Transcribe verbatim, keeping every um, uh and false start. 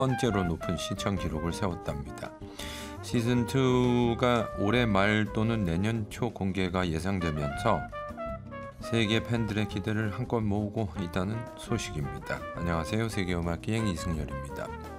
번째로 높은 시청 기록을 세웠답니다. 시즌이가 올해 말 또는 내년 초 공개가 예상되면서 세계 팬들의 기대를 한껏 모으고 있다는 소식입니다. 안녕하세요. 세계음악기행 이승열입니다.